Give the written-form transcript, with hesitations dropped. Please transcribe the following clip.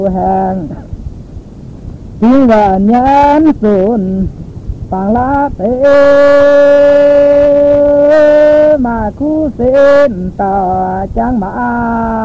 hàng tiếng và nhãn sùn bằng lá tế mà khu sen tờ trang mã